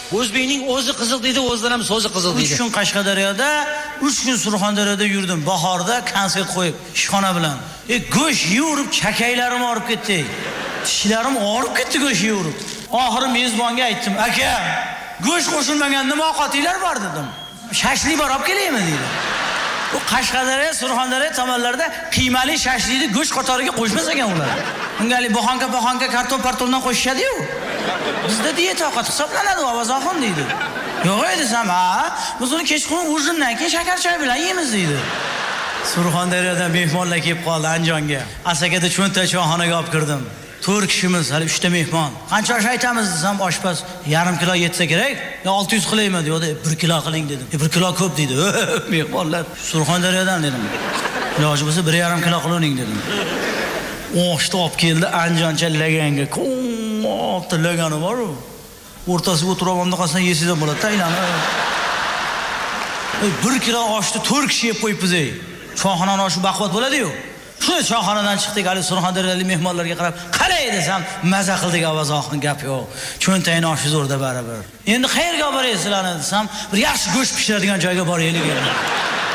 O'zbekning o'zi qiziq deydi, o'zidan ham so'zi qiziq deydi. 3 kun Qashqadaryoda, 3 kun Surxondaryoda yurdim. Bahorda konsert qo'yib, ishxona bilan. Go'sht yeyib, chakaylarim og'rib ketdi. Tishlarim og'rib ketdi go'sht yeyib. Oxiri mezbonga aytdim, "Aka, go'sht qo'shilmagan nima ovqatinglar bor?" dedim. "Shashlik bor, olib kelaymi?" dedi. Bu Qashqadaryo, Surxondaryo tomonlarida qiymali shashlikni go'sht qatoriga qo'shmas ekan ular. Ungali boxonka karton-partondan qo'shishadi-yu. Bizda diyet ovqat hisoblanadi, ovozoxon deydi. Yo'q desam, "Ha, biz uni kechqurun ujindan keyin shakar choy bilan yeymiz" deydi. Surxondaryodan mehmonlar kelib qoldi Andijonga. Asakada cho'ntak choyxonaga olib kirdim. 4 kishimiz, hali 3 ta mehmon. Qancha osh aytamiz desam, oshpaz yarim kilo yetsa kerak, yo 600 qilaymi dedi. 1 kilo qiling dedim. 1 kilo ko'p dedi. Mehmonlar Surxondaryodan dedim. Iloji bo'lsa 1,5 kilo qiling dedim. Oshni olib keldi Andijoncha laganga. Qonqoqda lagani bor-ku. O'rtasiga o'tirib qasdan yesizdan bo'ladi, aylanib. 1 kilo oshni 4 kishi yeb qo'yibmiz ey. Choyxonaning oshi baquvvat bo'ladi-yu. Shuni choyxonadan chiqdik, hali Surxondaryolik mehmonlarga qarab, "Qalay" desam, maza qildik, ovoz oxin gap yo'q. Cho'ntagini oshi zo'rda baribir. Endi qayerga borasizlarni desam, bir yaxshi go'sht pishiradigan joyga boraylik.